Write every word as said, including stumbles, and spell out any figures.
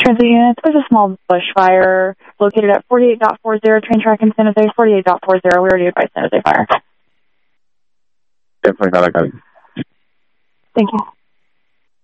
Transit units, there's a small bushfire located at forty-eight point four zero train track in San Jose, forty-eight point four zero. We already advised San Jose Fire. Definitely not. I got it. Thank you.